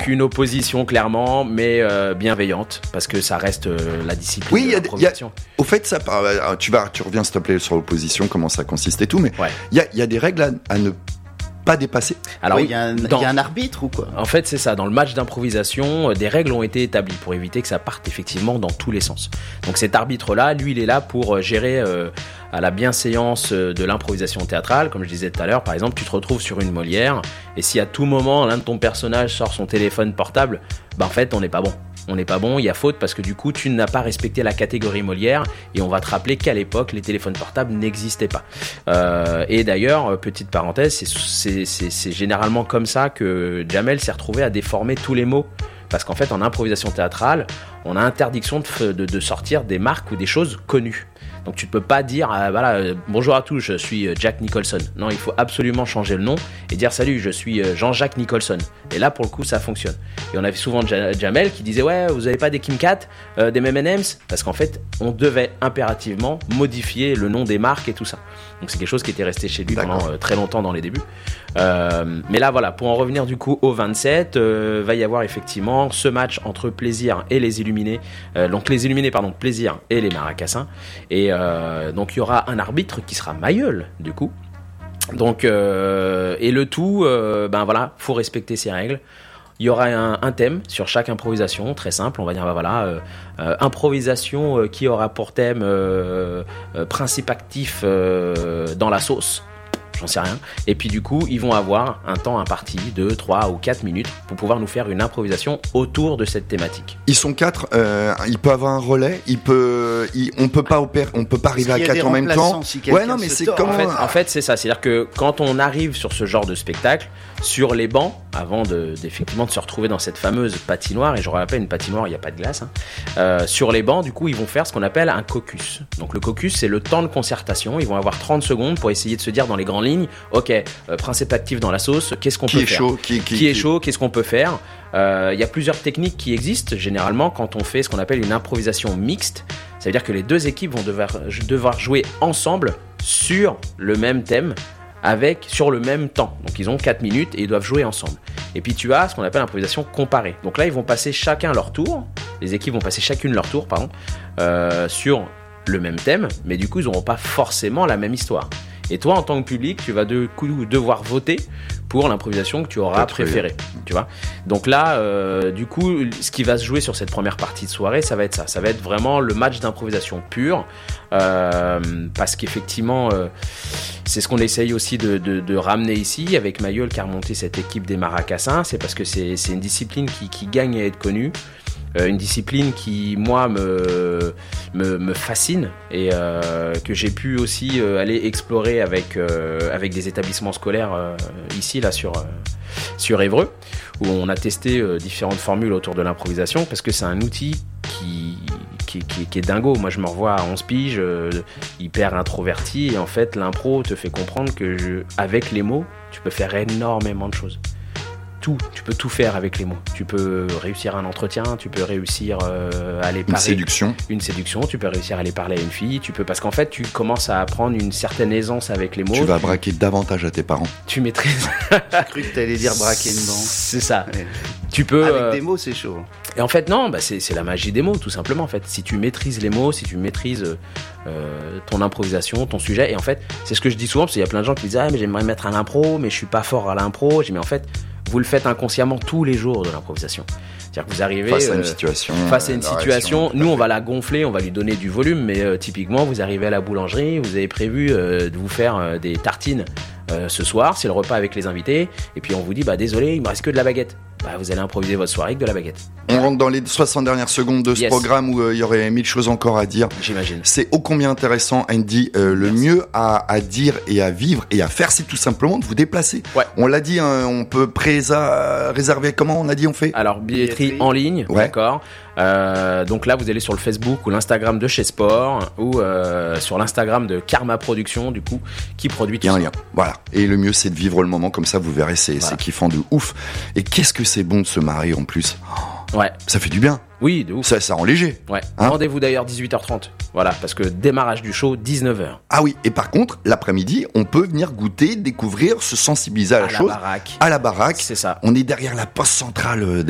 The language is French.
Donc une opposition clairement, mais bienveillante, parce que ça reste la discipline de l'improvisation. Au fait, ça, tu reviens s'il te plaît sur l'opposition, comment ça consiste et tout, mais il y a des règles à ne pas dépasser. Alors il y a un arbitre ou quoi ? En fait, c'est ça. Dans le match d'improvisation, des règles ont été établies pour éviter que ça parte effectivement dans tous les sens. Donc cet arbitre-là, lui, il est là pour gérer à la bienséance de l'improvisation théâtrale. Comme je disais tout à l'heure, par exemple, tu te retrouves sur une Molière, et si à tout moment l'un de ton personnage sort son téléphone portable, en fait, on n'est pas bon. On n'est pas bon, il y a faute parce que du coup tu n'as pas respecté la catégorie Molière, et on va te rappeler qu'à l'époque les téléphones portables n'existaient pas. Et d'ailleurs, petite parenthèse, c'est généralement comme ça que Jamel s'est retrouvé à déformer tous les mots. Parce qu'en fait, en improvisation théâtrale, on a interdiction de sortir des marques ou des choses connues. Donc tu ne peux pas dire bonjour à tous, je suis Jack Nicholson. Non, il faut absolument changer le nom et dire salut, je suis Jean-Jacques Nicholson. Et là, pour le coup, ça fonctionne. Et on avait souvent Jamel qui disait ouais, vous avez pas des Kim Kat, des M&M's, parce qu'en fait, on devait impérativement modifier le nom des marques et tout ça. Donc c'est quelque chose qui était resté chez lui pendant très longtemps dans les débuts. Mais là, voilà, pour en revenir du coup au 27, va y avoir effectivement ce match entre Plaisir et les Illuminés. Donc les Illuminés, Plaisir et les Maracassins. Et donc il y aura un arbitre qui sera Mayol du coup. Donc et le tout, faut respecter ces règles. Il y aura un thème sur chaque improvisation, très simple, on va dire improvisation qui aura pour thème principe actif dans la sauce. J'en sais rien. Et puis du coup, ils vont avoir un temps imparti de 3 ou 4 minutes pour pouvoir nous faire une improvisation autour de cette thématique. Ils sont 4, il peut avoir un relais, on peut pas arriver à 4 en même temps. Ouais, non, mais c'est comment en fait, c'est ça, c'est-à-dire que quand on arrive sur ce genre de spectacle, sur les bancs, avant d'effectivement de se retrouver dans cette fameuse patinoire, et je rappelle une patinoire, il n'y a pas de glace, sur les bancs, du coup, ils vont faire ce qu'on appelle un caucus. Donc le caucus, c'est le temps de concertation. Ils vont avoir 30 secondes pour essayer de se dire dans les grandes lignes, ok, principe actif dans la sauce, qu'est-ce qu'on peut faire ? Qui est chaud, qu'est-ce qu'on peut faire ? Il y a plusieurs techniques qui existent généralement quand on fait ce qu'on appelle une improvisation mixte. Ça veut dire que les deux équipes vont devoir jouer ensemble sur le même thème, sur le même temps. Donc ils ont 4 minutes et ils doivent jouer ensemble. Et puis tu as ce qu'on appelle l'improvisation comparée. Donc là ils vont passer chacun leur tour, les équipes vont passer chacune leur tour, sur le même thème, mais du coup ils n'auront pas forcément la même histoire. Et toi, en tant que public, tu vas devoir voter pour l'improvisation que tu auras préférée. Tu vois ? Donc là, du coup, ce qui va se jouer sur cette première partie de soirée, ça va être ça. Ça va être vraiment le match d'improvisation pur. Parce qu'effectivement, c'est ce qu'on essaye aussi de ramener ici avec Mayol qui a remonté cette équipe des Maracassins. C'est parce que c'est une discipline qui gagne à être connue. Une discipline qui moi me fascine et que j'ai pu aussi aller explorer avec des établissements scolaires ici là sur Évreux, où on a testé différentes formules autour de l'improvisation, parce que c'est un outil qui est dingo. Moi je me revois à 11 piges, hyper introverti, et en fait l'impro te fait comprendre que avec les mots tu peux faire énormément de choses. Tu peux tout faire avec les mots. Tu peux réussir un entretien, tu peux réussir à aller parler une séduction, tu peux réussir à aller parler à une fille, parce qu'en fait tu commences à apprendre une certaine aisance avec les mots. Tu vas braquer davantage à tes parents. Tu maîtrises. J'ai cru que t'allais dire braquer une banque. C'est ça. Ouais. Tu peux. Avec des mots, c'est chaud. Et en fait non, c'est la magie des mots tout simplement. En fait, si tu maîtrises les mots, si tu maîtrises ton improvisation, ton sujet, et en fait c'est ce que je dis souvent, parce qu'il y a plein de gens qui disent mais j'aimerais mettre à l'impro, mais je suis pas fort à l'impro. Mais en fait vous le faites inconsciemment tous les jours de l'improvisation. C'est-à-dire que vous arrivez face à une situation, nous on va la gonfler, on va lui donner du volume, mais typiquement vous arrivez à la boulangerie, vous avez prévu de vous faire des tartines ce soir, c'est le repas avec les invités, et puis on vous dit désolé, il me reste que de la baguette. Vous allez improviser votre soirée avec de la baguette. On rentre dans les 60 dernières secondes de ce programme où il y aurait 1000 choses encore à dire. J'imagine. C'est ô combien intéressant, Andy. Le mieux à dire et à vivre et à faire, c'est tout simplement de vous déplacer. Ouais. On l'a dit, on peut réserver. Comment on a dit on fait ? Alors billetterie en ligne, d'accord. Donc là vous allez sur le Facebook ou l'Instagram de Chez Sport, ou sur l'Instagram de Karma Productions, du coup, qui produit tout ça. Il y a un lien. Voilà. Et le mieux c'est de vivre le moment, comme ça vous verrez, c'est kiffant de ouf. Et qu'est-ce que c'est bon de se marrer en plus. Ouais. Ça fait du bien. Oui, de ouf. Ça rend léger. Ouais. Rendez-vous d'ailleurs 18h30. Voilà, parce que démarrage du show 19h. Ah oui, et par contre, l'après-midi, on peut venir goûter, découvrir, se sensibiliser à la chose. À la baraque. C'est ça. On est derrière la poste centrale